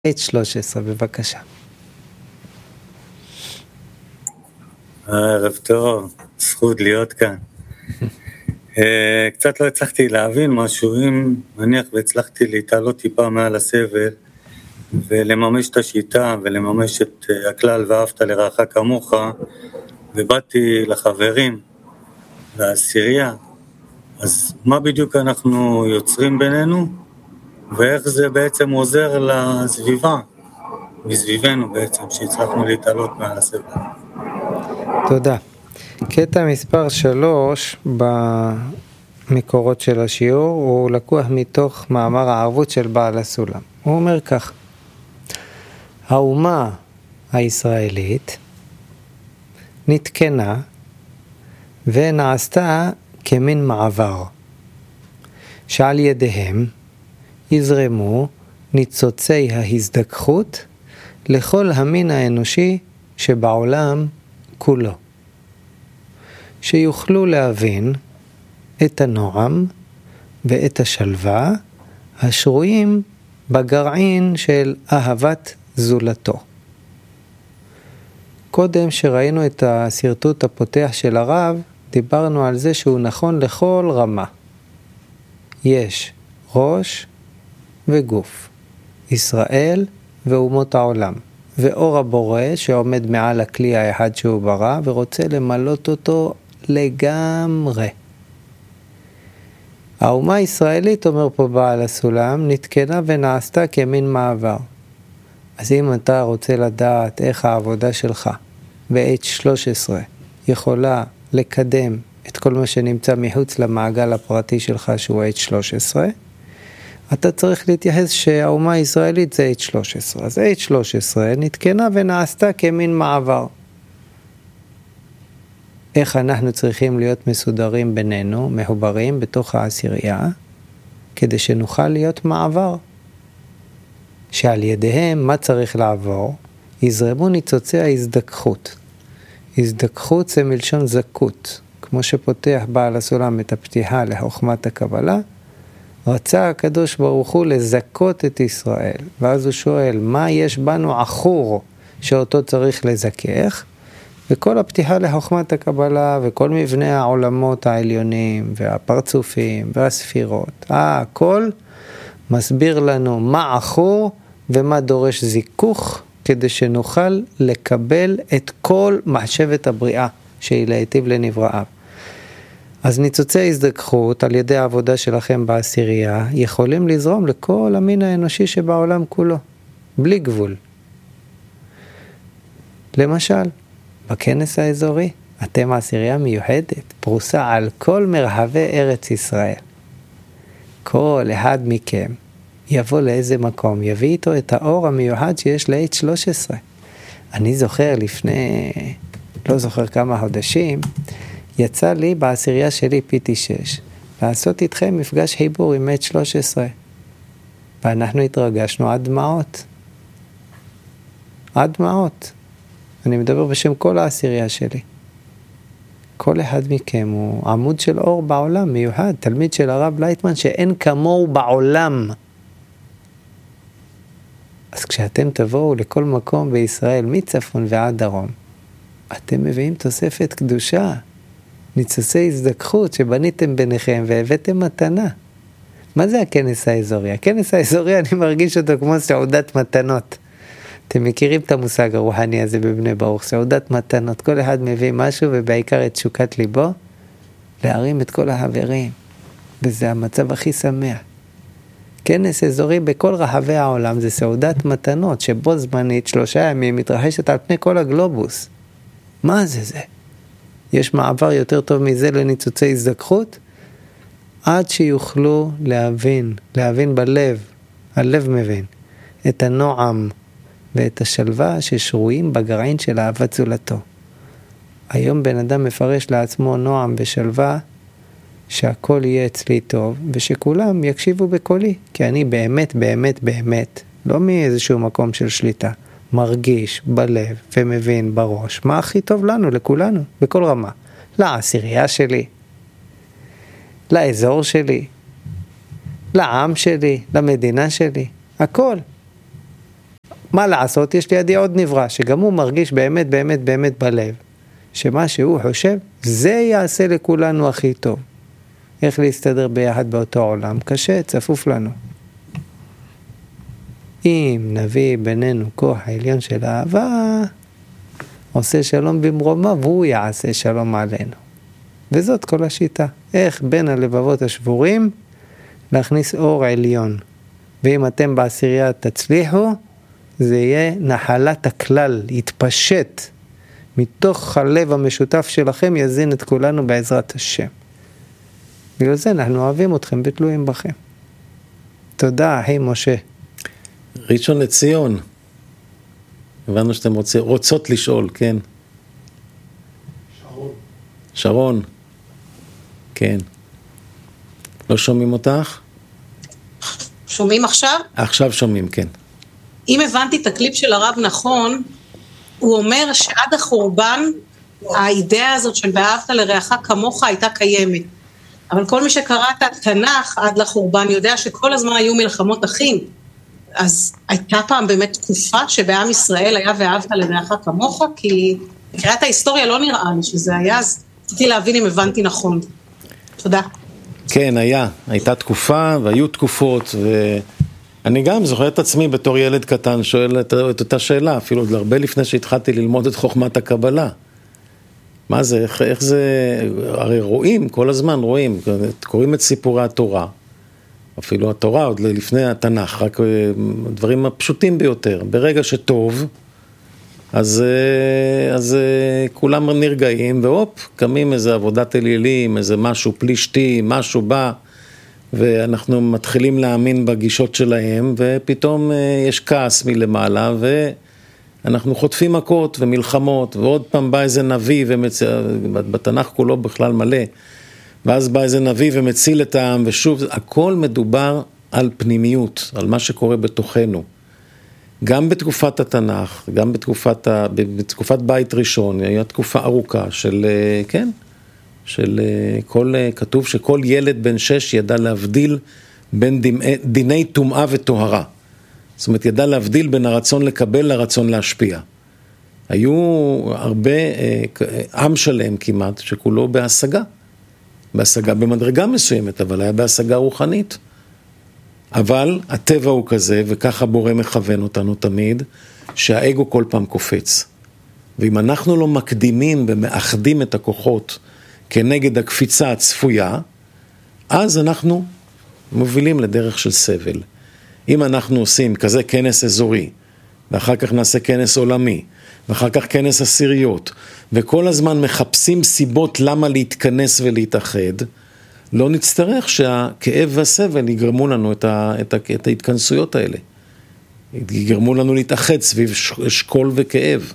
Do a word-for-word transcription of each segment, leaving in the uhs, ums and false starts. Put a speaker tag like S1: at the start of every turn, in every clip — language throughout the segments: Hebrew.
S1: שלוש עשרה, בבקשה.
S2: ערב טוב, זכות להיות כאן. קצת לא הצלחתי להבין משהו, אם מניח והצלחתי להתעלות טיפה מעל הסבל ולממש את השיטה ולממש את הכלל ואהבת לרעך כמוך, ובאתי לחברים, לעשירייה, אז מה בדיוק אנחנו יוצרים בינינו ואיך זה בעצם עוזר לסביבה מסביבנו בעצם, שהצלחנו להתעלות מעל הסבל.
S1: תודה. קטע מספר שלוש במקורות של השיעור הוא לקוח מתוך מאמר הערבות של בעל הסולם. הוא אומר כך: האומה הישראלית נתקנה ונעשתה כמין מעבר, שעל ידיהם יזרמו ניצוצי ההזדככות לכל המין האנושי שבעולם כולו, שיוכלו להבין את הנועם ואת השלווה השרויים בגרעין של אהבת זולתו. קודם שראינו את הסרטוט הפותח של הרב, דיברנו על זה שהוא נכון לכל רמה. יש ראש וגוף, ישראל ואומות העולם, ואור הבורא שעומד מעל הכלי האחד שהוא ברא ורוצה למלות אותו לגמרי. האומה הישראלית, אומר פה בעל הסולם, נתקנה ונעשתה כמין מעבר. אז אם אתה רוצה לדעת איך העבודה שלך ב-אייץ' שלוש עשרה יכולה לקדם את כל מה שנמצא מחוץ למעגל הפרטי שלך שהוא אייץ' שלוש עשרה, אתה צריך להתייחס שהאומה הישראלית זה אייץ' שלוש עשרה. אז אייץ' שלוש עשרה נתקנה ונעשתה כמין מעבר. איך אנחנו צריכים להיות מסודרים בינינו, מחוברים בתוך העשירייה, כדי שנוכל להיות מעבר. שעל ידיהם מה צריך לעבור? יזרמו ניצוצי ההזדככות. הזדככות זה מלשון זכות. כמו שפותח בעל הסולם את הפתיחה לחוכמת הקבלה, רצה הקדוש ברוך הוא לזכות את ישראל. ואז הוא שואל, מה יש בנו עכור שאותו צריך לזכך? וכל הפתיחה לחוכמת הקבלה וכל מבנה העולמות העליונים והפרצופים והספירות, הכל מסביר לנו מה עכור ומה דורש זיכוך, כדי שנוכל לקבל את כל מחשבת הבריאה שהיא להיטיב לנבראיו. אז ניצוצי ההזדככות על ידי העבודה שלכם בעשירייה יכולים לזרום לכל המין האנושי שבעולם כולו, בלי גבול. למשל, בכנס האזורי, אתם עשירייה מיוחדת, פרוסה על כל מרחבי ארץ ישראל. כל אחד מכם יבוא לאיזה מקום, יביא איתו את האור המיוחד שיש ל-אייץ' שלוש עשרה. אני זוכר לפני, לא זוכר כמה חודשים, יצא לי בעשירייה שלי פי טי שש, לעשות איתכם מפגש חיבור עם אייץ' שלוש עשרה. ואנחנו התרגשנו עד דמעות. עד דמעות. אני מדבר בשם כל העשירייה שלי. כל אחד מכם הוא עמוד של אור בעולם, מיוחד, תלמיד של הרב לייטמן שאין כמוהו בעולם. אז כשאתם תבואו לכל מקום בישראל, מצפון ועד דרום, אתם מביאים תוספת קדושה, ניצוצי הזדככות שבניתם ביניכם והבאתם מתנה. מה זה הכנס האזורי? הכנס האזורי אני מרגיש אותו כמו סעודת מתנות. אתם מכירים את המושג הרוחני הזה בבני ברוך, סעודת מתנות, כל אחד מביא משהו ובעיקר את תשוקת ליבו, להרים את כל החברים, וזה המצב הכי שמח. כנס אזורי בכל רחבי העולם זה סעודת מתנות, שבו זמנית שלושה ימים מתרחשת על פני כל הגלובוס. מה זה זה? יש מעבר יותר טוב מזה לניצוצי הזדככות? עד שיוכלו להבין, להבין בלב, הלב מבין, את הנועם, ואת השלווה ששרויים בגרעין של אהבת זולתו. היום בן אדם מפרש לעצמו נועם ושלווה, שהכל יהיה אצלי טוב, ושכולם יקשיבו בקולי, כי אני באמת, באמת, באמת, לא מאיזשהו מקום של שליטה, מרגיש בלב ומבין בראש, מה הכי טוב לנו, לכולנו, בכל רמה. לעשירייה שלי, לאזור שלי, לעם שלי, למדינה שלי, הכל. מה לעשות? יש לידי עוד נברא, שגם הוא מרגיש באמת, באמת, באמת בלב, שמה שהוא חושב, זה יעשה לכולנו הכי טוב. איך להסתדר ביחד באותו עולם? קשה, צפוף לנו. אם נביא בינינו כוח העליון של האהבה, עושה שלום במרומה, והוא יעשה שלום עלינו. וזאת כל השיטה. איך בין הלבבות השבורים להכניס אור עליון. ואם אתם בעשירייה תצליחו, זה יהיה נחלת הכלל, יתפשט. מתוך הלב המשותף שלכם יזין את כולנו בעזרת השם. בגלל זה אנחנו אוהבים אתכם ותלויים בכם. תודה, אחי משה.
S3: ראשון לציון. הבנו שאתם רוצ... רוצות לשאול, כן.
S4: שרון.
S3: שרון. כן. לא שומעים אותך?
S5: שומעים עכשיו?
S3: עכשיו שומעים, כן.
S5: אם הבנתי את הקליפ של הרב נכון, הוא אומר שעד החורבן, האידאה הזאת של ואהבת לרעך כמוך הייתה קיימת. אבל כל מי שקרא את התנ"ך עד לחורבן יודע שכל הזמן היו מלחמות אחים. אז הייתה פעם באמת תקופה שבעם ישראל היה ואהבת לרעך כמוך, כי בקריאת ההיסטוריה לא נראה לי שזה היה, אז רציתי להבין אם הבנתי נכון. תודה.
S3: כן, היה. הייתה תקופה והיו תקופות, ואני גם זוכר את עצמי בתור ילד קטן שואל את אותה שאלה, אפילו עוד הרבה לפני שהתחלתי ללמוד את חוכמת הקבלה. מה זה, איך, איך זה, הרי רואים, כל הזמן רואים, קוראים את סיפורי התורה, אפילו התורה עוד לפני התנ"ך, רק דברים הפשוטים ביותר. ברגע שטוב, אז, אז כולם נרגעים, והופ, קמים איזה עבודת אלילים, איזה משהו פלישתי, משהו בא, ואנחנו מתחילים להאמין בגישות שלהם, ופתאום יש כעס מלמעלה, ואנחנו חוטפים מכות ומלחמות, ועוד פעם בא איזה נביא, ומצ... בתנ"ך כולו בכלל מלא, ואז בא איזה נביא ומציל את העם, ושוב, הכל מדובר על פנימיות, על מה שקורה בתוכנו. גם בתקופת התנ"ך, גם בתקופת, ה... בתקופת בית ראשון, הייתה תקופה ארוכה של, כן, של כל, כתוב שכל ילד בן שש ידע להבדיל בין דיני, דיני טומאה וטהרה. זאת אומרת, ידע להבדיל בין הרצון לקבל לרצון להשפיע. היו הרבה, עם שלם כמעט, שכולו בהשגה. בהשגה במדרגה מסוימת, אבל היה בהשגה רוחנית. אבל הטבע הוא כזה, וככה בורא מכוון אותנו תמיד, שהאגו כל פעם קופץ. ואם אנחנו לא מקדימים ומאחדים את הכוחות כנגד הקפיצה הצפויה, אז אנחנו מובילים לדרך של סבל. אם אנחנו עושים כזה כנס אזורי, ואחר כך נעשה כנס עולמי, ואחר כך כנס עשיריות, וכל הזמן מחפשים סיבות למה להתכנס ולהתאחד, לא נצטרך שהכאב והסבל יגרמו לנו את, ה, את, ה, את ההתכנסויות האלה. יגרמו לנו להתאחד סביב שכול וכאב.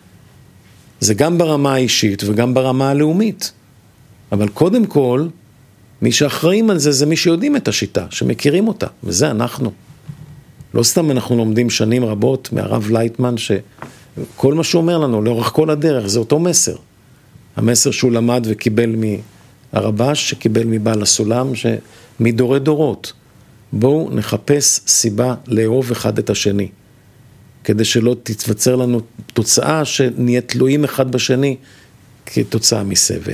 S3: זה גם ברמה האישית וגם ברמה הלאומית. אבל קודם כל, מי שאחראים על זה זה מי שיודעים את השיטה, שמכירים אותה, וזה אנחנו. לא סתם אנחנו לומדים שנים רבות מהרב לייטמן, שכל מה שהוא אומר לנו לאורך כל הדרך זה אותו מסר. המסר שהוא למד וקיבל מהרבש, שקיבל מבעל הסולם, שמדורי דורות. בואו נחפש סיבה לאהוב אחד את השני, כדי שלא תתווצר לנו תוצאה שנהיה תלויים אחד בשני כתוצאה מסבל.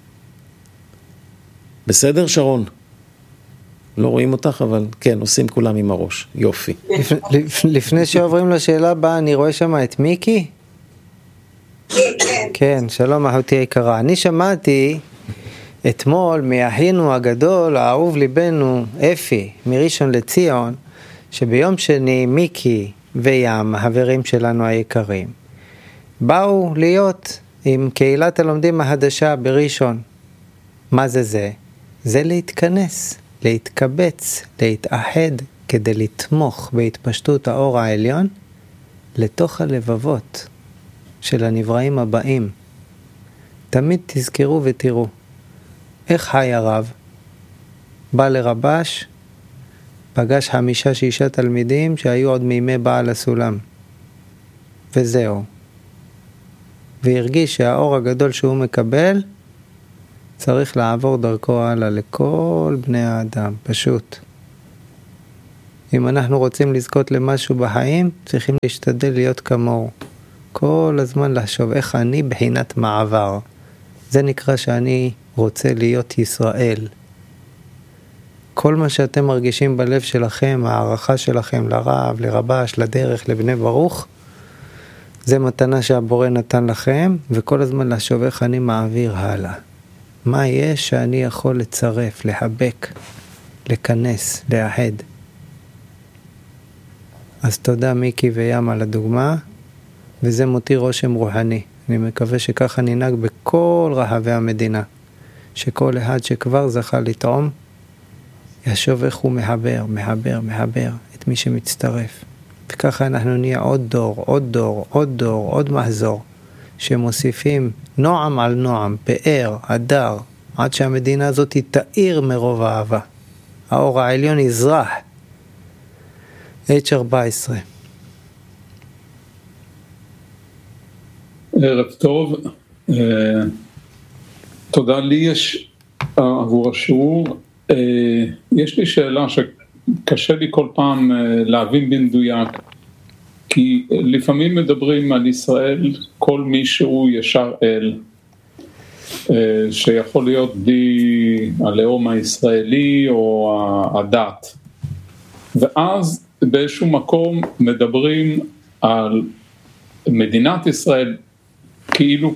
S3: בסדר, שרון? לא רואים אותך, אבל כן, עושים כולם עם הראש. יופי.
S1: לפני שעוברים לשאלה הבאה, אני רואה שם את מיקי. כן, שלום אחותי היקרה. אני שמעתי אתמול מאחינו הגדול, האהוב ליבנו, אפי, מראשון לציון, שביום שני מיקי וים, החברים שלנו היקרים, באו להיות עם קהילת הלומדים החדשה בראשון. מה זה זה? זה להתכנס, להתקבץ, להתאחד, כדי לתמוך בהתפשטות האור העליון לתוך הלבבות של הנבראים הבאים. תמיד תזכרו ותראו איך חי הרב. בא לרבש, פגש חמישה שישה תלמידים שהיו עוד מימי בעל הסולם, וזהו. והרגיש שהאור הגדול שהוא מקבל צריך לעבור דרכו הלאה לכל בני האדם, פשוט. אם אנחנו רוצים לזכות למשהו בחיים, צריכים להשתדל להיות כמוהו. כל הזמן לחשוב איך אני בחינת מעבר. זה נקרא שאני רוצה להיות ישראל. כל מה שאתם מרגישים בלב שלכם, הערכה שלכם לרב, לרבש, לדרך, לבני ברוך, זה מתנה שהבורא נתן לכם, וכל הזמן לחשוב איך אני מעביר הלאה. מה יש שאני יכול לצרף, לחבק, לכנס, לאחד. אז תודה מיקי וים על הדוגמה, וזה מותיר רושם רוחני. אני מקווה שככה ננהג בכל רחבי המדינה, שכל אחד שכבר זכה לטעום, ישוב איך הוא מחבר, מחבר, מחבר את מי שמצטרף. וככה אנחנו נהיה עוד דור, עוד דור, עוד דור, עוד מחזור, שמוסיפים נועם על נועם, פאר, הדר, עד שהמדינה הזאת תאיר מרוב האהבה. האור העליון יזרח. אייץ' ארבע עשרה.
S4: ערב טוב. תודה לי יש עבור השיעור. יש לי שאלה שקשה לי כל פעם להבין במדויק, כי לפעמים מדברים על ישראל כל מי שהוא ישר אל, שיכול להיות די הלאום הישראלי או הדת, ואז באיזשהו מקום מדברים על מדינת ישראל, כאילו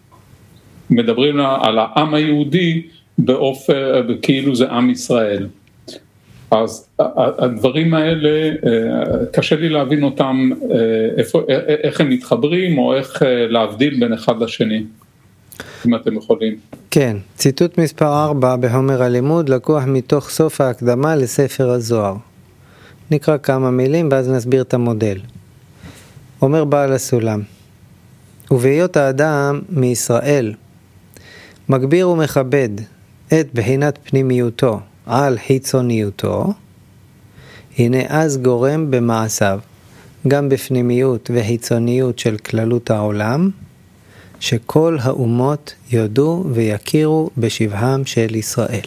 S4: מדברים על העם היהודי באופן, כאילו זה עם ישראל. אז הדברים האלה, קשה לי להבין אותם, איפה, איך הם מתחברים, או איך להבדיל בין אחד לשני, אם אתם יכולים.
S1: כן, ציטוט מספר ארבע בחומר הלימוד, לקוח מתוך סוף ההקדמה לספר הזוהר. נקרא כמה מילים, ואז נסביר את המודל. אומר בעל הסולם, ובהיות האדם מישראל, מגביר ומכבד את בחינת פנימיותו על חיצוניותו, הנה אז גורם במעשיו, גם בפנימיות וחיצוניות של כללות העולם, שכל האומות יודו ויכירו בשבהם של ישראל.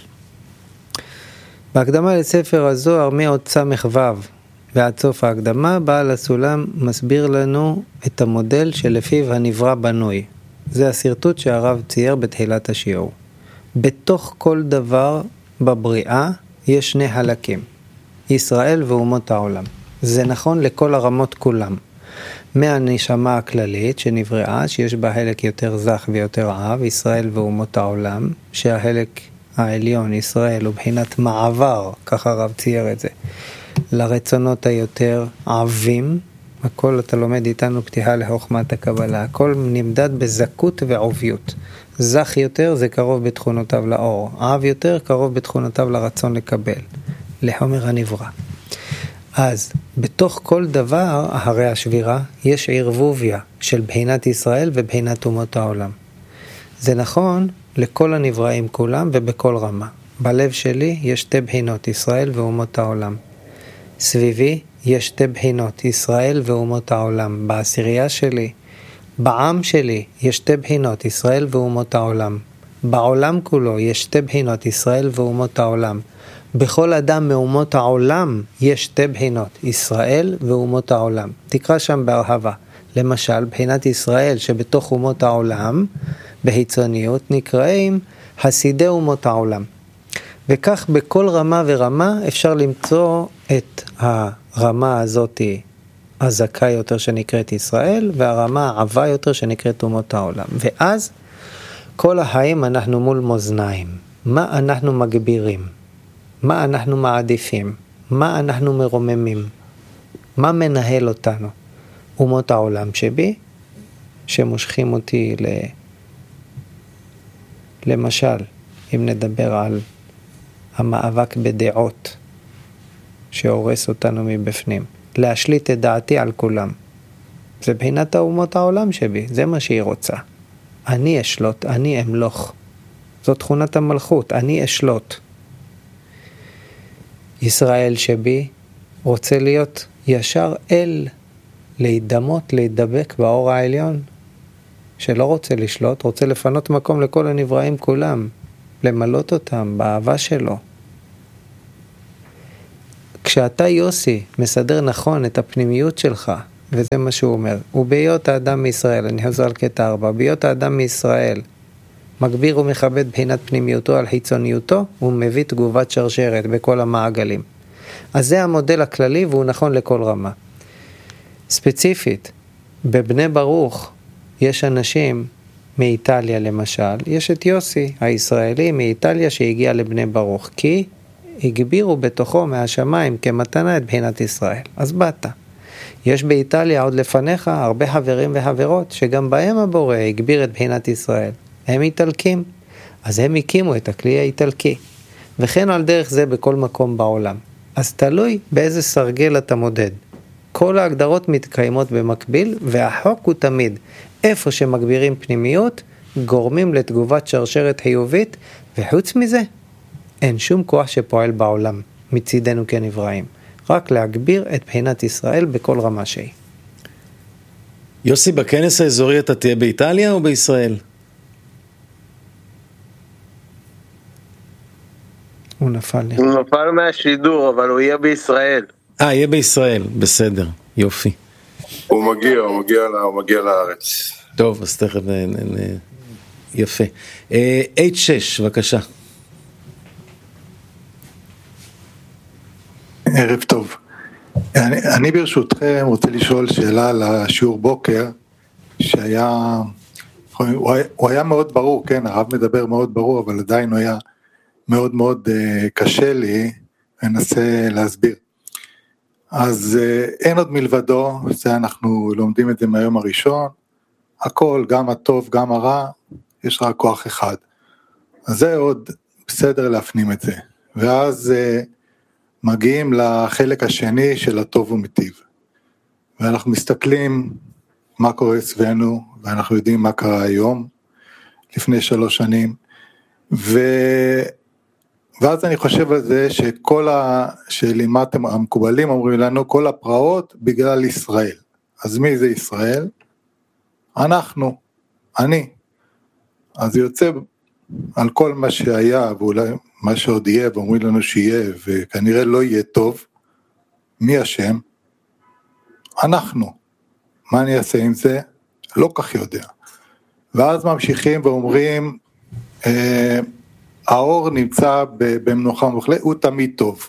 S1: בהקדמה לספר הזוהר מעוד סמך ו' ועד סוף ההקדמה, בעל הסולם מסביר לנו את המודל שלפיו הנברא בנוי. זה הסרטוט שהרב צייר בתחילת השיעור. בתוך כל דבר בבריאה יש שני חלקים, ישראל ואומות העולם. זה נכון לכל הרמות כולם. מהנשמה הכללית שנבראה, שיש בה חלק יותר זך ויותר עב, ישראל ואומות העולם, שהחלק העליון, ישראל, הוא בחינת מעבר, ככה הרב צייר את זה, לרצונות היותר עבים. הכל אתה לומד איתנו פתיחה לחוכמת הקבלה, הכל נמדד בזכות ועוביות. זך יותר זה קרוב בתכונותיו לאור, עב יותר קרוב בתכונותיו לרצון לקבל, לחומר הנברא. אז בתוך כל דבר, אחרי השבירה, יש ערבוביה של בחינת ישראל ובחינת אומות העולם. זה נכון לכל הנבראים כולם ובכל רמה. בלב שלי יש שתי בחינות, ישראל ואומות העולם. סביבי יש שתי בחינות, ישראל ואומות העולם. בעשירייה שלי, בעם שלי, יש שתי בחינות, ישראל ואומות העולם. בעולם כולו יש שתי בחינות, ישראל ואומות העולם. בכל אדם מאומות העולם יש שתי בחינות, ישראל ואומות העולם. תקרא שם בהרחבה. למשל, בחינת ישראל שבתוך אומות העולם, בהיצוניות, נקראים חסידי אומות העולם. וכך בכל רמה ורמה אפשר למצוא את הרמה הזאת הזכה יותר שנקראת ישראל, והרמה העבה יותר שנקראת אומות העולם. ואז כל החיים אנחנו מול מאזניים. מה אנחנו מגבירים? מה אנחנו מעדיפים? מה אנחנו מרוממים? מה מנהל אותנו? אומות העולם שבי, שמושכים אותי ל... למשל, אם נדבר על המאבק בדעות, שהורס אותנו מבפנים, להשליט את דעתי על כולם. זה בחינת האומות העולם שבי, זה מה שהיא רוצה. אני אשלוט, אני אמלוך. זו תכונת המלכות, אני אשלוט. ישראל שבי רוצה להיות ישר אל, להידמות, להידבק באור העליון, שלא רוצה לשלוט, רוצה לפנות מקום לכל הנבראים כולם, למלות אותם באהבה שלו. כשאתה יוסי מסדר נכון את הפנימיות שלך, וזה מה שהוא אומר, ובהיות האדם מישראל, אני חוזר על קטע ארבע, בהיות האדם מישראל, מגביר ומכבד בחינת פנימיותו על חיצוניותו, הוא מביא תגובת שרשרת בכל המעגלים. אז זה המודל הכללי והוא נכון לכל רמה. ספציפית, בבני ברוך יש אנשים מאיטליה למשל, יש את יוסי הישראלי מאיטליה שהגיע לבני ברוך, כי הגבירו בתוכו מהשמיים כמתנה את בחינת ישראל. אז באת. יש באיטליה עוד לפניך הרבה חברים וחברות שגם בהם הבורא הגביר את בחינת ישראל. הם איטלקים, אז הם הקימו את הכלי האיטלקי. וכן על דרך זה בכל מקום בעולם. אז תלוי באיזה סרגל אתה מודד. כל ההגדרות מתקיימות במקביל, והחוק הוא תמיד, איפה שמגבירים פנימיות, גורמים לתגובת שרשרת חיובית, וחוץ מזה, אין שום כוח שפועל בעולם, מצידנו כנבראים. רק להגביר את בחינת ישראל בכל רמה שהיא.
S3: יוסי, בכנס האזורי אתה תהיה באיטליה או בישראל?
S1: הוא נפל לי.
S6: הוא נפל מהשידור, אבל הוא יהיה בישראל.
S3: אה, יהיה בישראל, בסדר, יופי.
S7: הוא מגיע, הוא מגיע, הוא מגיע לארץ.
S3: טוב, אז תכף, יפה. אייץ' שש, בבקשה.
S8: ערב טוב. אני, אני ברשותכם רוצה לשאול שאלה על השיעור בוקר, שהיה, הוא היה, הוא היה מאוד ברור, כן, הרב מדבר מאוד ברור, אבל עדיין הוא היה מאוד מאוד uh, קשה לי, אנסה להסביר. אז uh, אין עוד מלבדו, זה אנחנו לומדים את זה מהיום הראשון, הכל, גם הטוב, גם הרע, יש רק כוח אחד. אז זה עוד בסדר להפנים את זה. ואז uh, מגיעים לחלק השני של הטוב ומטיב. ואנחנו מסתכלים מה קורה סביבנו, ואנחנו יודעים מה קרה היום, לפני שלוש שנים, ו... ואז אני חושב על זה שכל ה... שלימדתם המקובלים אומרים לנו, כל הפרעות בגלל ישראל. אז מי זה ישראל? אנחנו, אני. אז יוצא על כל מה שהיה, ואולי מה שעוד יהיה, ואומרים לנו שיהיה, וכנראה לא יהיה טוב, מי השם? אנחנו. מה אני אעשה עם זה? לא כך יודע. ואז ממשיכים ואומרים, אה, האור נמצא במנוחה מוחלטת, הוא תמיד טוב.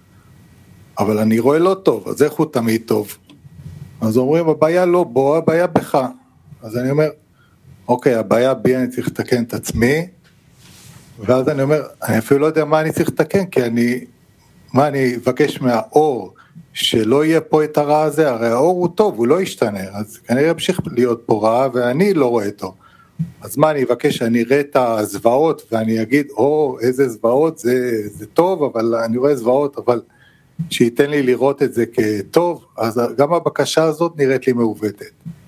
S8: אבל אני רואה לא טוב, אז איך הוא תמיד טוב? אז אומרים, הבעיה לא בו, הבעיה בך. אז אני אומר, אוקיי, הבעיה בי, אני צריך לתקן את עצמי, ואז אני אומר, אני אפילו לא יודע מה אני צריך לתקן, כי אני, מה אני אבקש מהאור, שלא יהיה פה את הרע הזה, הרי האור הוא טוב, הוא לא ישתנה, אז כנראה ימשיך להיות פה רע, ואני לא רואה אותו. אז מה אני אבקש, אני אראה את הזוועות, ואני אגיד, או, איזה זוועות, זה, זה טוב, אבל אני רואה זוועות, אבל שייתן לי לראות את זה כטוב, אז גם הבקשה הזאת נראית לי מעוותת.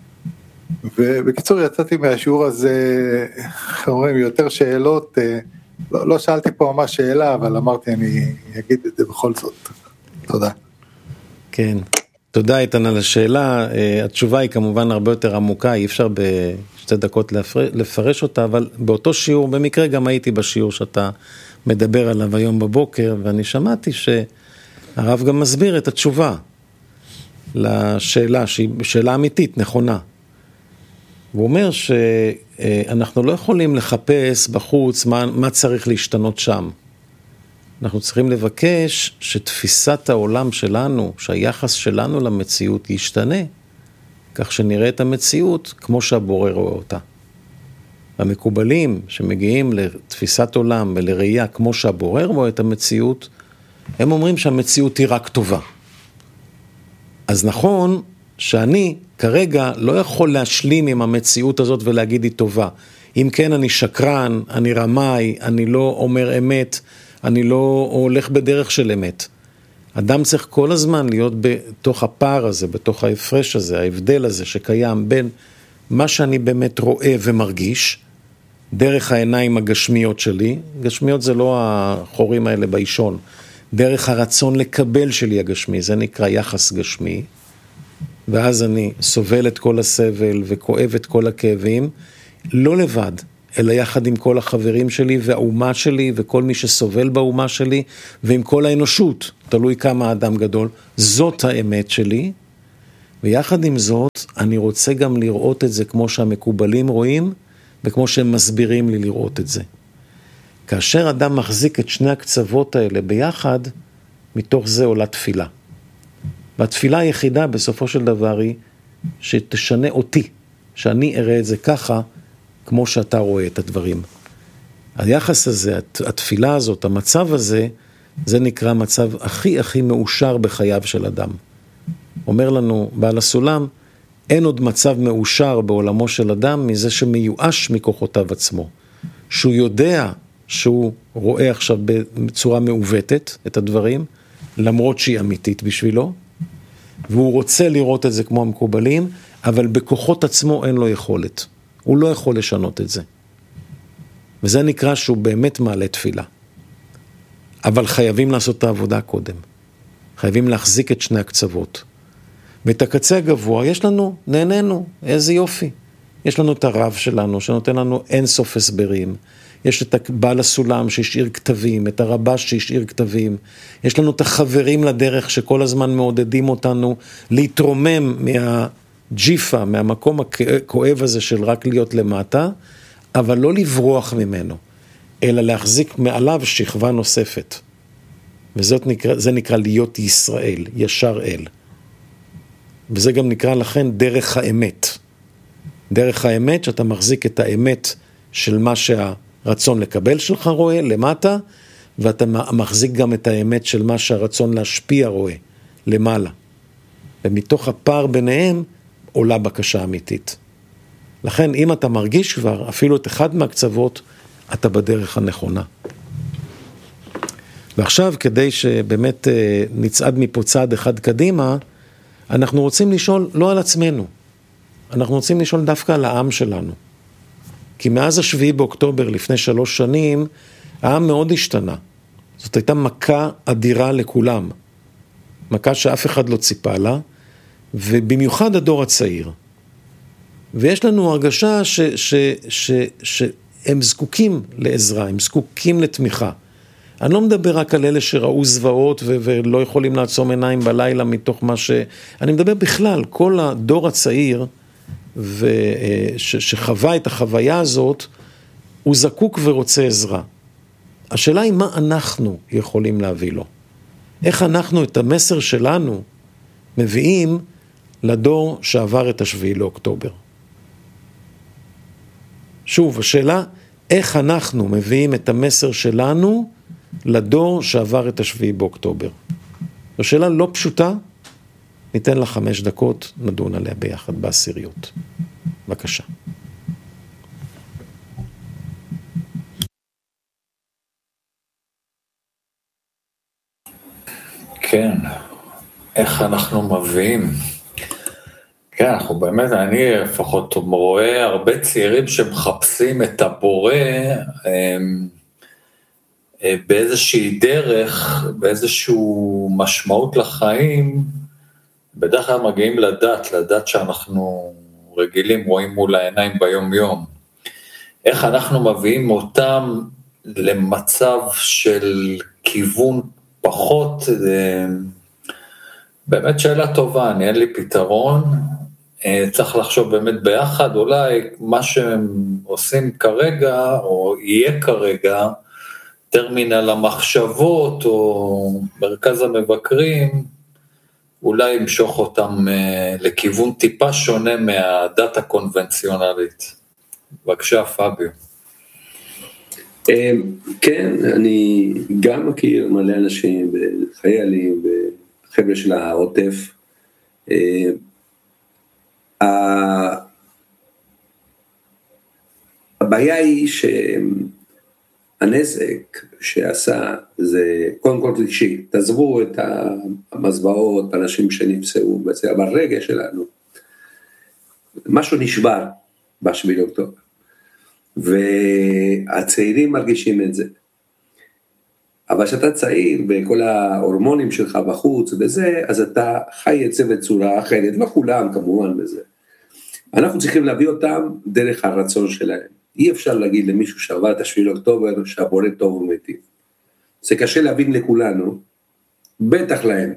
S8: ובקיצור יצאתי מהשיעור הזה, אומרים, יותר שאלות, לא, לא שאלתי פה ממש שאלה, אבל אמרתי אני אגיד את זה בכל זאת. תודה.
S3: כן, תודה איתן על השאלה, התשובה היא כמובן הרבה יותר עמוקה, אי אפשר בשתי דקות לפרש אותה, אבל באותו שיעור, במקרה גם הייתי בשיעור שאתה מדבר עליו היום בבוקר, ואני שמעתי שהרב גם מסביר את התשובה לשאלה, שהיא שאלה אמיתית, נכונה. הוא אומר שאנחנו לא יכולים לחפש בחוץ מה, מה צריך להשתנות שם. אנחנו צריכים לבקש שתפיסת העולם שלנו, שהיחס שלנו למציאות ישתנה, כך שנראה את המציאות כמו שהבורא רואה אותה. המקובלים שמגיעים לתפיסת עולם ולראייה כמו שהבורא רואה את המציאות, הם אומרים שהמציאות היא רק טובה. אז נכון שאני כרגע לא יכול להשלים עם המציאות הזאת ולהגיד היא טובה. אם כן אני שקרן, אני רמאי, אני לא אומר אמת, אני לא הולך בדרך של אמת. אדם צריך כל הזמן להיות בתוך הפער הזה, בתוך ההפרש הזה, ההבדל הזה שקיים בין מה שאני באמת רואה ומרגיש, דרך העיניים הגשמיות שלי, גשמיות זה לא החורים האלה באישון, דרך הרצון לקבל שלי הגשמי, זה נקרא יחס גשמי, ואז אני סובל את כל הסבל וכואב את כל הכאבים, לא לבד, אלא יחד עם כל החברים שלי והאומה שלי וכל מי שסובל באומה שלי ועם כל האנושות, תלוי כמה האדם גדול, זאת האמת שלי, ויחד עם זאת אני רוצה גם לראות את זה כמו שהמקובלים רואים וכמו שהם מסבירים לי לראות את זה. כאשר אדם מחזיק את שני הקצוות האלה ביחד, מתוך זה עולה תפילה. והתפילה היחידה בסופו של דבר היא שתשנה אותי, שאני אראה את זה ככה, כמו שאתה רואה את הדברים. היחס הזה, התפילה הזאת, המצב הזה, זה נקרא מצב הכי הכי מאושר בחייו של אדם. אומר לנו בעל הסולם, אין עוד מצב מאושר בעולמו של אדם מזה שמיואש מכוחותיו עצמו. שהוא יודע שהוא רואה עכשיו בצורה מעוותת את הדברים, למרות שהיא אמיתית בשבילו, והוא רוצה לראות את זה כמו המקובלים, אבל בכוחות עצמו אין לו יכולת. הוא לא יכול לשנות את זה. וזה נקרא שהוא באמת מעלה תפילה. אבל חייבים לעשות את העבודה קודם. חייבים להחזיק את שני הקצוות. ואת הקצה הגבוה יש לנו, נהנינו, איזה יופי. יש לנו את הרב שלנו, שנותן לנו אין סוף הסברים. יש את בעל הסולם שהשאיר כתבים, את הרבש שהשאיר כתבים. יש לנו את החברים לדרך שכל הזמן מעודדים אותנו להתרומם מהג'יפה, מהמקום הכואב הזה של רק להיות למטה, אבל לא לברוח ממנו, אלא להחזיק מעליו שכבה נוספת. וזה נקרא, זה נקרא להיות ישראל, ישר אל. וזה גם נקרא לכן דרך האמת. דרך האמת שאתה מחזיק את האמת של מה שהרצון לקבל שלך רואה למטה, ואתה מחזיק גם את האמת של מה שהרצון להשפיע רואה למעלה. ומתוך הפער ביניהם עולה בקשה אמיתית. לכן אם אתה מרגיש כבר אפילו את אחד מהקצוות, אתה בדרך הנכונה. ועכשיו כדי שבאמת נצעד מפה צעד אחד קדימה, אנחנו רוצים לשאול לא על עצמנו, אנחנו רוצים לשאול דווקא על העם שלנו. כי מאז השביעי באוקטובר לפני שלוש שנים, העם מאוד השתנה. זאת הייתה מכה אדירה לכולם. מכה שאף אחד לא ציפה לה, ובמיוחד הדור הצעיר. ויש לנו הרגשה ש, ש, ש, ש, שהם זקוקים לעזרה, הם זקוקים לתמיכה. אני לא מדבר רק על אלה שראו זוועות ו- ולא יכולים לעצום עיניים בלילה מתוך מה ש... אני מדבר בכלל, כל הדור הצעיר ו... ש- שחווה את החוויה הזאת, הוא זקוק ורוצה עזרה. השאלה היא מה אנחנו יכולים להביא לו. איך אנחנו את המסר שלנו מביאים לדור שעבר את השביעי לאוקטובר. שוב, השאלה, איך אנחנו מביאים את המסר שלנו לדור שעבר את השביעי באוקטובר. זו שאלה לא פשוטה, ניתן לה חמש דקות, נדון עליה ביחד בעשיריות. בבקשה.
S9: כן, איך אנחנו מביאים? כן, אנחנו באמת, אני לפחות רואה הרבה צעירים שמחפשים את הבורא באיזושהי דרך, באיזשהו משמעות לחיים, בדרך כלל מגיעים לדת, לדת שאנחנו רגילים, רואים מול העיניים ביום יום. איך אנחנו מביאים אותם למצב של כיוון פחות, באמת שאלה טובה, אני אין לי פתרון, צריך לחשוב באמת ביחד, אולי מה שהם עושים כרגע, או יהיה כרגע, טרמינל המחשבות, או מרכז המבקרים, אולי ימשוך אותם לכיוון טיפה שונה מהדת הקונבנציונלית. בבקשה, פאביו.
S10: כן, אני גם מכיר מלא אנשים, חיילים, וחבר'ה של העוטף. הבעיה היא שהנזק שעשה זה קודם כל רגשי, תעזבו את המזוועות, אנשים שנפסעו, אבל רגע שלנו, משהו נשבר בשביל אוקטובר, והצעירים מרגישים את זה, אבל כשאתה צעיר וכל ההורמונים שלך בחוץ וזה, אז אתה חי את זה בצורה אחרת, לא כולם כמובן בזה. אנחנו צריכים להביא אותם דרך הרצון שלהם, אי אפשר להגיד למישהו שעבר את השביעי לאוקטובר שהבורא טוב ומיטיב. זה קשה להבין לכולנו, בטח להם.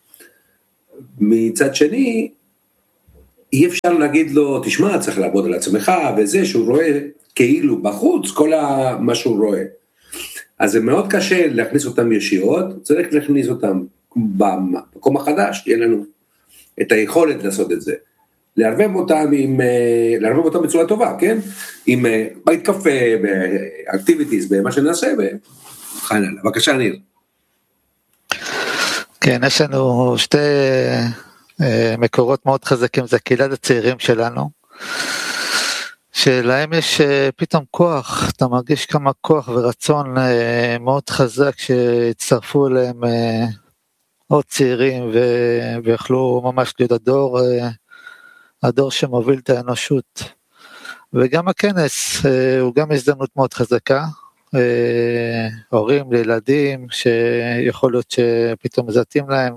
S10: מצד שני, אי אפשר להגיד לו, תשמע, צריך לעבוד על עצמך, וזה שהוא רואה כאילו בחוץ כל מה שהוא רואה. אז זה מאוד קשה להכניס אותם ישירות, צריך להכניס אותם במקום החדש, יהיה לנו את היכולת לעשות את זה. לערבב אותם עם, לערבב אותם בצורה טובה, כן? עם בית קפה, באקטיביטיז, במה שנעשה, וחיינה. בבקשה, ניר.
S11: כן, יש לנו שתי מקורות מאוד חזקים, זה קהילת הצעירים שלנו, שלהם יש פתאום כוח, אתה מרגיש כמה כוח ורצון מאוד חזק שהצטרפו אליהם עוד צעירים ויכלו ממש להיות הדור, הדור שמוביל את האנושות. וגם הכנס הוא גם הזדמנות מאוד חזקה, הורים לילדים שיכול להיות שפתאום מזתים להם,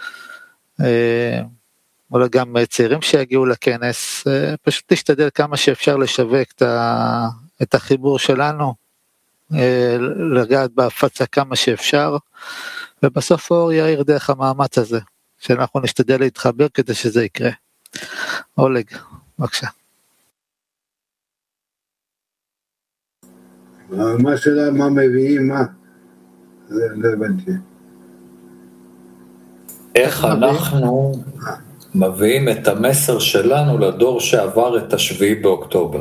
S11: אולי גם צעירים שיגיעו לכנס, פשוט תשתדל כמה שאפשר לשווק את החיבור שלנו, לגעת בהפצה כמה שאפשר, ובסוף אור יאיר דרך המאמץ הזה, שאנחנו נשתדל להתחבר כדי שזה יקרה. אולג, בבקשה.
S12: מה שאלה, מה מביאים, מה? זה לא הבנתי.
S9: איך אנחנו מביאים את המסר שלנו לדור שעבר את השביעי באוקטובר?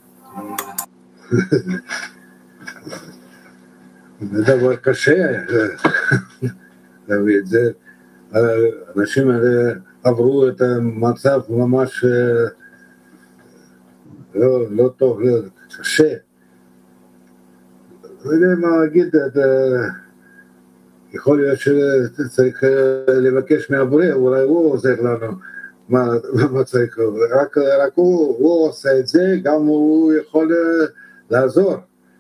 S12: זה דבר קשה, להביא את זה. אנשים האלה עברו את המצב ממש לא, לא טוב, לא, קשה. לא יודע מה להגיד, יכול להיות שצריך לבקש מהבורא, אולי הוא עוזר לנו מה, מה צריך, רק, רק הוא, הוא עושה את זה, גם הוא יכול לעזור,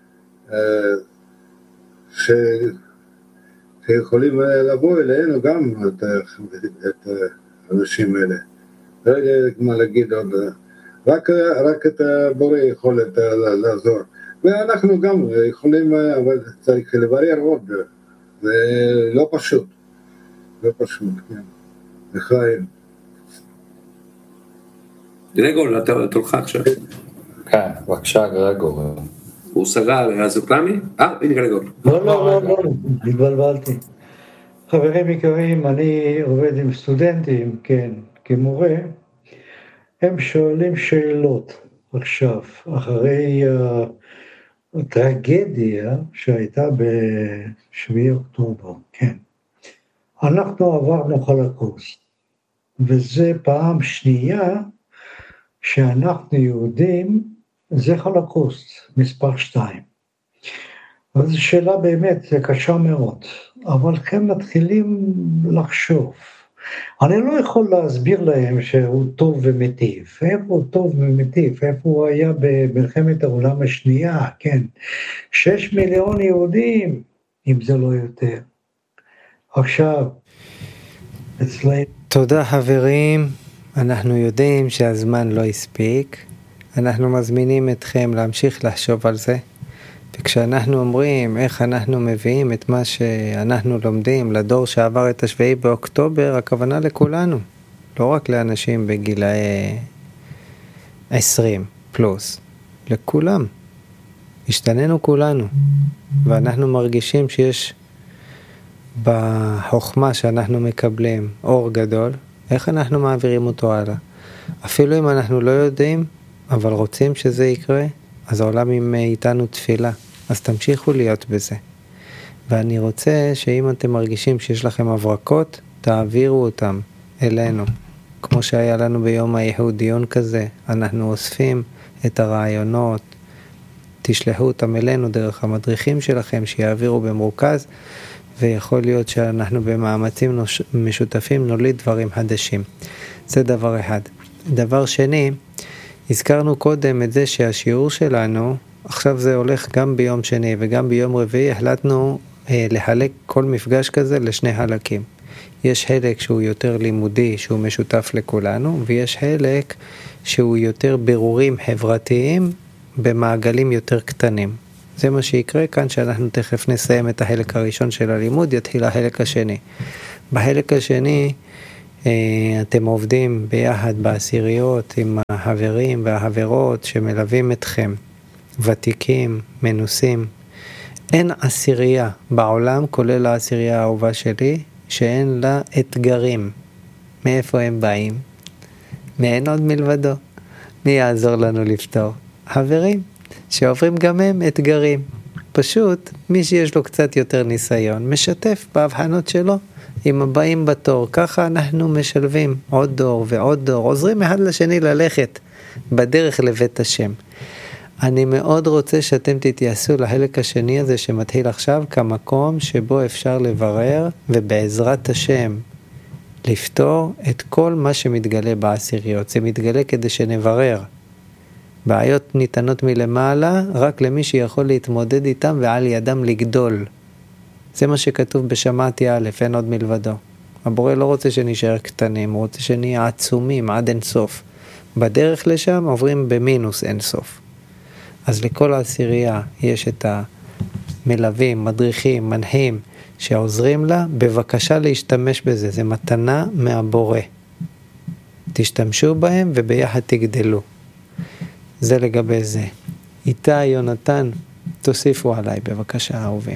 S12: ש, שיכולים לבוא אלינו גם את, את האנשים האלה. לא יודע מה להגיד עוד, רק, רק את הבורא יכול לעזור, ואנחנו גם יכולים, אבל צריך לברר עוד, זה לא פשוט, לא פשוט, כן, לחיים.
S10: גרגור, אתה תולך עכשיו.
S9: כן, בבקשה גרגור.
S10: הוא סגר, אז הוא פלמי? אה, הנה גרגור.
S13: לא, לא, לא, לא, התבלבלתי. חברים יקרים, אני עובד עם סטודנטים, כן, כמורה, הם שואלים שאלות עכשיו, אחרי הטרגדיה שהייתה בשביעי אוקטובר, כן. אנחנו עברנו הולוקוסט, וזה פעם שנייה שאנחנו יהודים, זה הולוקוסט, מספר שתיים. אז זו שאלה באמת קשה מאוד, אבל הם מתחילים לחשוב. אני לא יכול להסביר להם שהוא טוב ומיטיב, איפה הוא טוב ומיטיב, איפה הוא היה במלחמת העולם השנייה, כן, שש מיליון יהודים, אם זה לא יותר. עכשיו, אצלנו...
S1: תודה חברים, אנחנו יודעים שהזמן לא הספיק, אנחנו מזמינים אתכם להמשיך לחשוב על זה, וכשאנחנו אומרים איך אנחנו מביאים את מה שאנחנו לומדים לדור שעבר את השביעי באוקטובר, הכוונה לכולנו, לא רק לאנשים בגילאי עשרים פלוס, לכולם. השתננו כולנו, ואנחנו מרגישים שיש בחוכמה שאנחנו מקבלים אור גדול, איך אנחנו מעבירים אותו הלאה. אפילו אם אנחנו לא יודעים, אבל רוצים שזה יקרה, אז העולם עם איתנו תפילה, אז תמשיכו להיות בזה. ואני רוצה שאם אתם מרגישים שיש לכם הברקות, תעבירו אותם אלינו. כמו שהיה לנו ביום הייחוד דיון כזה, אנחנו אוספים את הרעיונות, תשלחו אותם אלינו דרך המדריכים שלכם, שיעבירו במרוכז, ויכול להיות שאנחנו במאמצים משותפים נוליד דברים חדשים. זה דבר אחד. דבר שני, הזכרנו קודם את זה שהשיעור שלנו, עכשיו זה הולך גם ביום שני וגם ביום רביעי, החלטנו אה, לחלק כל מפגש כזה לשני חלקים. יש חלק שהוא יותר לימודי, שהוא משותף לכולנו, ויש חלק שהוא יותר בירורים חברתיים במעגלים יותר קטנים. זה מה שיקרה כאן, שאנחנו תכף נסיים את החלק הראשון של הלימוד, יתחיל החלק השני. בחלק השני אתם עובדים ביחד בעשיריות עם החברים והחברות שמלווים אתכם, ותיקים, מנוסים. אין עשירייה בעולם, כולל העשירייה האהובה שלי, שאין לה אתגרים. מאיפה הם באים? מאין עוד מלבדו. מי יעזור לנו לפתור? חברים שעוברים גם הם אתגרים. פשוט מי שיש לו קצת יותר ניסיון משתף בהבחנות שלו עם הבאים בתור. ככה אנחנו משלבים עוד דור ועוד דור, עוזרים אחד לשני ללכת בדרך לבית השם. אני מאוד רוצה שאתם תתייחסו לחלק השני הזה שמתחיל עכשיו כמקום שבו אפשר לברר ובעזרת השם לפתור את כל מה שמתגלה בעשיריות. זה מתגלה כדי שנברר. בעיות ניתנות מלמעלה רק למי שיכול להתמודד איתם ועל ידם לגדול. זה מה שכתוב בשמעתי א', אין עוד מלבדו. הבורא לא רוצה שנשאר קטנים, הוא רוצה שנהיה עצומים עד אין סוף. בדרך לשם עוברים במינוס אין סוף. אז לכל העשירייה יש את המלווים, מדריכים, מנחים שעוזרים לה, בבקשה להשתמש בזה, זה מתנה מהבורא. תשתמשו בהם וביחד תגדלו. זה לגבי זה. איתי, יונתן, תוסיפו עליי בבקשה אהובים.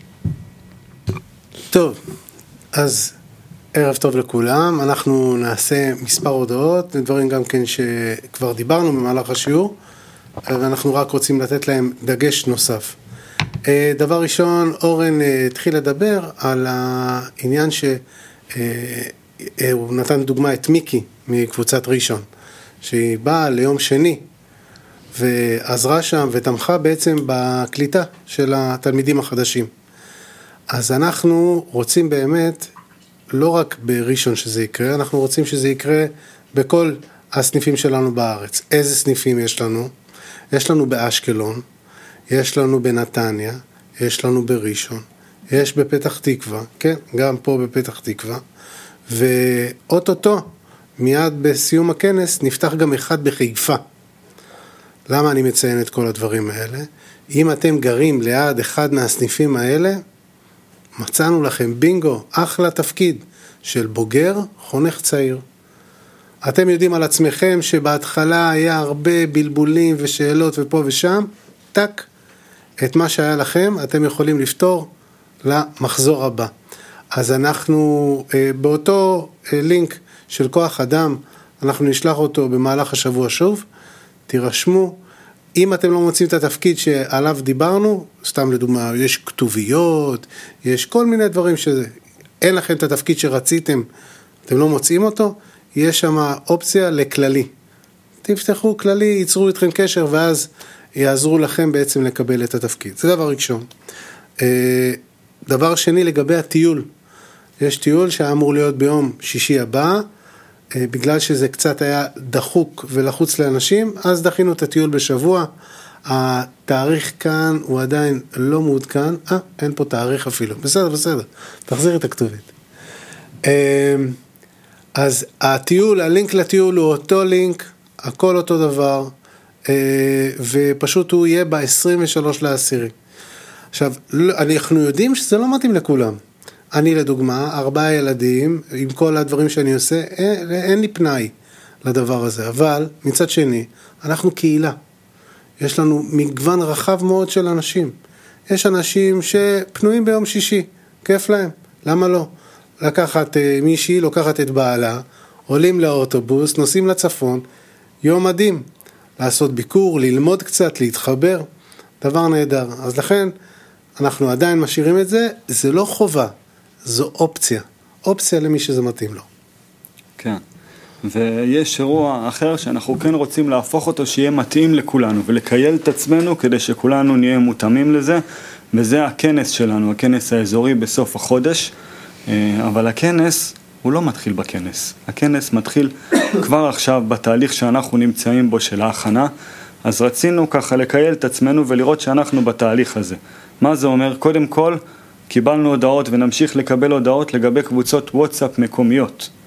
S14: טוב, אז ערב טוב לכולם, אנחנו נעשה מספר הודעות, דברים גם כן שכבר דיברנו במהלך השיעור, ואנחנו רק רוצים לתת להם דגש נוסף. דבר ראשון, אורן התחיל לדבר על העניין שהוא נתן דוגמה את מיקי מקבוצת ראשון, שהיא באה ליום שני, ועזרה שם ותמכה בעצם בקליטה של התלמידים החדשים. אז אנחנו רוצים באמת, לא רק בראשון שזה יקרה, אנחנו רוצים שזה יקרה בכל הסניפים שלנו בארץ. איזה סניפים יש לנו? יש לנו באשקלון, יש לנו בנתניה, יש לנו בראשון, יש בפתח תקווה, כן, גם פה בפתח תקווה, ואוטוטו, מיד בסיום הכנס, נפתח גם אחד בחיפה. למה אני מציין את כל הדברים האלה? אם אתם גרים ליד אחד מהסניפים האלה, מצאנו לכם בינגו, אחלה תפקיד של בוגר, חונך צעיר. אתם יודעים על עצמכם שבהתחלה היה הרבה בלבולים ושאלות ופה ושם, טק, את מה שהיה לכם אתם יכולים לפתור למחזור הבא. אז אנחנו באותו לינק של כוח אדם, אנחנו נשלח אותו במהלך השבוע שוב, תירשמו. אם אתם לא מוצאים את התפקיד שעליו דיברנו, סתם לדוגמה, יש כתוביות, יש כל מיני דברים שזה, אין לכם את התפקיד שרציתם, אתם לא מוצאים אותו, יש שם אופציה לכללי. תפתחו כללי, ייצרו איתכם קשר, ואז יעזרו לכם בעצם לקבל את התפקיד. זה דבר ראשון. דבר שני, לגבי הטיול. יש טיול שאמור להיות ביום שישי הבא, בגלל שזה קצת היה דחוק ולחוץ לאנשים, אז דחינו את הטיול בשבוע. התאריך כאן הוא עדיין לא מעודכן, אה, אין פה תאריך אפילו. בסדר, בסדר, תחזיר את הכתובית. אז הטיול, הלינק לטיול הוא אותו לינק, הכל אותו דבר, ופשוט הוא יהיה ב-עשרים ושלושה לעשירי. עכשיו, אנחנו יודעים שזה לא מתאים לכולם. אני לדוגמה, ארבעה ילדים, עם כל הדברים שאני עושה, אין, אין לי פנאי לדבר הזה. אבל מצד שני, אנחנו קהילה. יש לנו מגוון רחב מאוד של אנשים. יש אנשים שפנויים ביום שישי, כיף להם. למה לא? לקחת מישהי, לוקחת את בעלה, עולים לאוטובוס, נוסעים לצפון, יום מדהים. לעשות ביקור, ללמוד קצת, להתחבר. דבר נהדר. אז לכן, אנחנו עדיין משאירים את זה, זה לא חובה. זו אופציה, אופציה למי שזה מתאים לו.
S15: כן, ויש אירוע אחר שאנחנו כן רוצים להפוך אותו שיהיה מתאים לכולנו, ולקייל את עצמנו כדי שכולנו נהיה מותאמים לזה, וזה הכנס שלנו, הכנס האזורי בסוף החודש, אבל הכנס הוא לא מתחיל בכנס, הכנס מתחיל כבר עכשיו בתהליך שאנחנו נמצאים בו של ההכנה, אז רצינו ככה לקייל את עצמנו ולראות שאנחנו בתהליך הזה. מה זה אומר? קודם כל, קיבלנו הודעות ונמשיך לקבל הודעות לגבי קבוצות וואטסאפ מקומיות,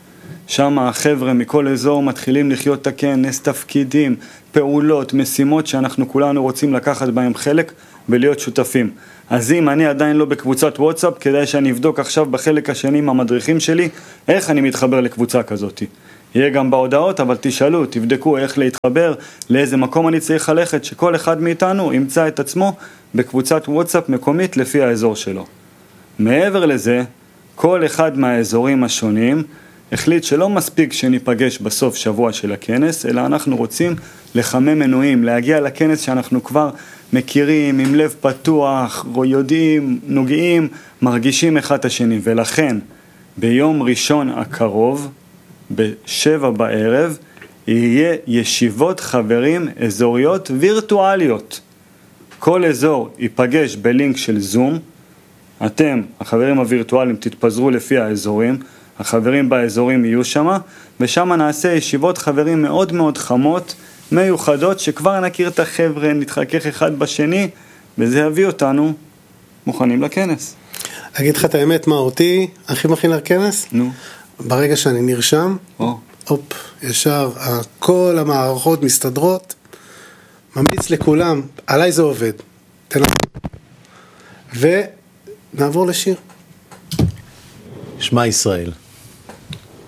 S15: שם החבר'ה מכל אזור מתחילים לחיות את הכנס, תפקידים, פעולות, משימות שאנחנו כולנו רוצים לקחת בהם חלק ולהיות שותפים. אז אם אני עדיין לא בקבוצת וואטסאפ, כדאי שאני אבדוק עכשיו בחלק השני עם המדריכים שלי, איך אני מתחבר לקבוצה כזאת. יהיה גם בהודעות, אבל תשאלו, תבדקו איך להתחבר, לאיזה מקום אני צריך ללכת, שכל אחד מאיתנו ימצא את עצמו בקבוצת וואטסאפ מקומית לפי האזור שלו. מעבר לזה, כל אחד מהאזורים השונים החליט שלא מספיק שניפגש בסוף שבוע של הכנס, אלא אנחנו רוצים לחמם מנועים, להגיע לכנס שאנחנו כבר מכירים, עם לב פתוח, יודעים, נוגעים, מרגישים אחד השני. ולכן, ביום ראשון הקרוב, בשבע בערב, יהיה ישיבות חברים אזוריות וירטואליות. כל אזור ייפגש בלינק של זום, אתם, החברים הווירטואליים, תתפזרו לפי האזורים, החברים באזורים יהיו שמה, ושם נעשה ישיבות חברים מאוד מאוד חמות, מיוחדות, שכבר נכיר את החבר'ה, נתחכך אחד בשני, וזה יביא אותנו מוכנים לכנס.
S14: אגיד לך את האמת, מה אותי הכי מכין לכנס? נו. ברגע שאני נרשם, או. אופ, ישר, כל המערכות מסתדרות, ממליץ לכולם, עליי זה עובד. תנסו. ונעבור לשיר.
S3: שמע ישראל.